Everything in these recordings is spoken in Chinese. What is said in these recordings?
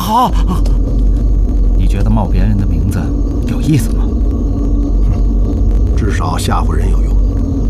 好。你觉得冒别人的名字有意思吗？ 至少吓唬人有用。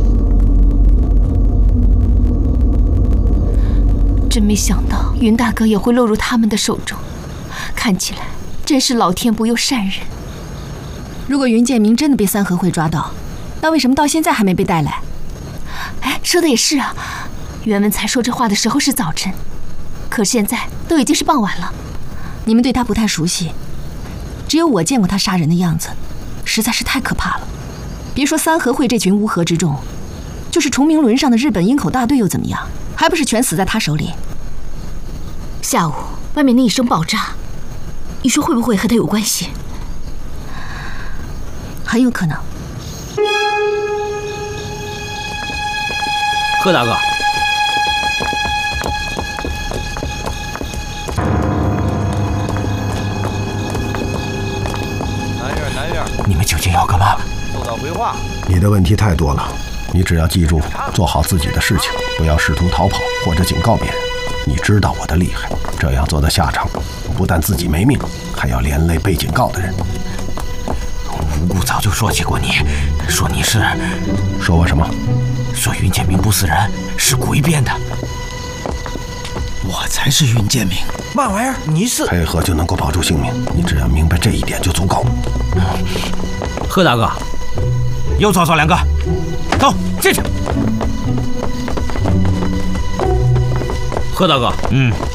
真没想到云大哥也会落入他们的手中，看起来真是老天不佑善人。 如果云建明真的被三合会抓到，那为什么到现在还没被带来？ 哎，说的也是啊。袁文才说这话的时候是早晨，可现在都已经是傍晚了。 你们对他不太熟悉，只有我见过他杀人的样子，实在是太可怕了。别说三合会这群乌合之众，就是崇明轮上的日本鹰口大队又怎么样？还不是全死在他手里？ 下午外面那一声爆炸，你说会不会和他有关系？ 很有可能。 贺大哥， 南院， 你们究竟要干嘛？ 收到回话。 你的问题太多了，你只要记住做好自己的事情，不要试图逃跑或者警告别人。你知道我的厉害，这样做的下场不但自己没命，还要连累被警告的人。 无故早就说起过你，说你是…… 说我什么？ 说云建明不是人，是鬼变的。我才是云建明。 嘛玩意儿？你是配合就能够保住性命，你只要明白这一点就足够。 贺大哥，又找2个，走进去。贺大哥，